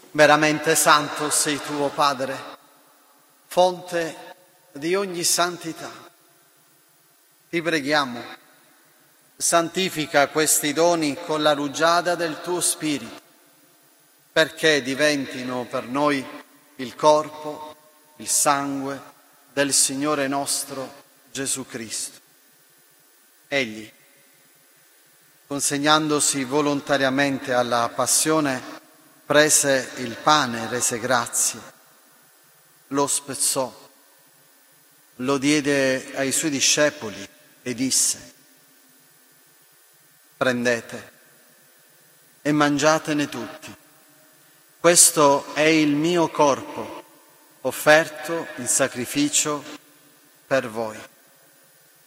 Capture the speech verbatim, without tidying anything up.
Veramente santo sei tu, o Padre, fonte di ogni santità. Ti preghiamo, santifica questi doni con la rugiada del tuo Spirito, perché diventino per noi il corpo, il sangue del Signore nostro Gesù Cristo. Egli, consegnandosi volontariamente alla passione, prese il pane, rese grazie, lo spezzò, lo diede ai suoi discepoli e disse: prendete e mangiatene tutti. Questo è il mio corpo, offerto in sacrificio per voi.